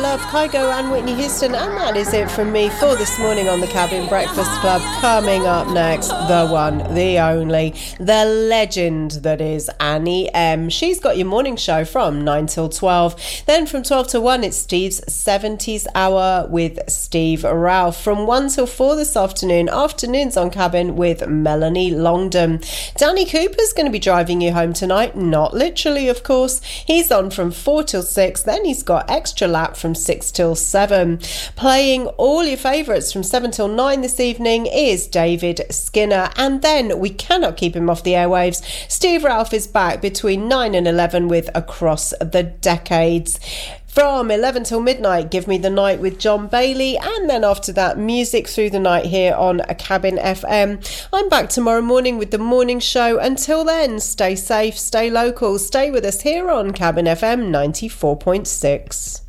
Love, Kygo and Whitney Houston, and that is it from me for this morning on the Cabin Breakfast Club. Coming up next, the one, the only, the legend that is Annie M. She's got your morning show from 9 till 12. Then from 12 to 1, it's Steve's 70s Hour with Steve Ralph. From 1 till 4 this afternoon, afternoons on Cabin with Melanie Longdon. Danny Cooper's going to be driving you home tonight, not literally of course. He's on from 4 till 6, then he's got Extra Lap from 6 till 7. Playing all your favourites from 7 till 9 this evening is David Skinner, and then we cannot keep him off the airwaves. Steve Ralph is back between 9 and 11 with Across the Decades. From 11 till midnight, Give Me the Night with John Bailey, and then after that, music through the night here on Cabin FM. I'm back tomorrow morning with the morning show. Until then, stay safe, stay local, stay with us here on Cabin FM 94.6.